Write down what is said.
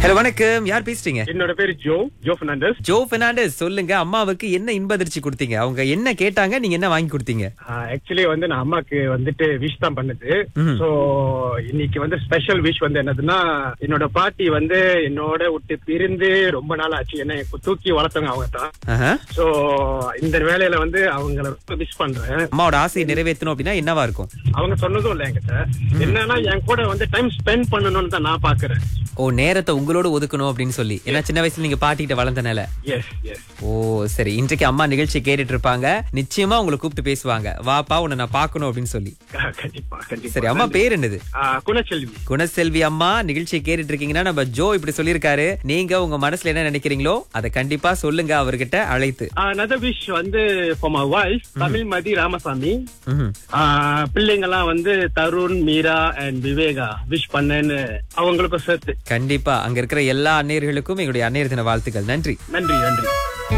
Hello, வணக்கம். யார் பேசுறீங்க? என்னோட பேரு ஜோ பெர்னாண்டஸ். ஜோ பெர்னாண்டஸ். சொல்லுங்க, அம்மாவுக்கு என்ன இன்ப அதிர்ச்சி கொடுத்தீங்க? அவங்க என்ன கேட்டாங்க, நீங்க என்ன வாங்கி கொடுத்தீங்க? ஆக்சுவலி நான் அம்மாக்கு விஷ் தான் பண்ணது. சோ இன்னைக்கு ஸ்பெஷல் விஷ் என்னதுன்னா, என்னோட பாட்டி என்னோட விட்டு பிரிந்து ரொம்ப நாள் ஆச்சு. என்ன தூக்கி வளர்த்தவங்க அவங்க தான். சோ இந்த வேலையில அவங்கள ரொம்ப விஷ் பண்றேன். அம்மாவோட ஆசையை நிறைவேற்றணும் அப்படின்னா என்னவா இருக்கும்? அவங்க சொன்னதும் இல்ல என்கிட்ட. என்னன்னா என் கூட டைம் ஸ்பெண்ட் பண்ணணும்னு தான் நான் பாக்குறேன். ஓ, நேரத்தை உங்களோட ஒதுக்கணும் அப்படின்னு சொல்லி. ஏன்னா சின்ன வயசுல நீங்க பாட்டிகிட்ட வளர்ந்தனால. ஓ சரி. இன்றைக்கு அம்மா நிகழ்ச்சி கேட்டுட்டு இருப்பாங்க. நிச்சயமா உங்களை கூப்பிட்டு பேசுவாங்க. வாப்பா, உன்னை நான் பாக்கணும் அப்படின்னு சொல்லி. கண்டிப்பா. சரி, அம்மா பேர் என்னது? குணசெல்வி. குணசெல்வி அம்மா நிகழ்ச்சியை கேட்டுட்டு இருக்கீங்கன்னா, நம்ம ஜோ இப்படி சொல்லியிருக்காரு. நீங்க உங்க மனசுல என்ன நினைக்கிறீங்களோ அதை கண்டிப்பா சொல்லுங்க அவர்கிட்ட அழைத்து. another wish for my wife Tamilmathi Ramasamy. பிள்ளைங்க எல்லாம் தருண், மீரா அண்ட் விவேகா விஷ் பண்ணேன்னு அவங்களுக்கும் சேர்த்து. கண்டிப்பா அங்க இருக்கிற எல்லா அன்னையர்களுக்கும் எங்களுடைய அன்னையர் தின வாழ்த்துக்கள். நன்றி.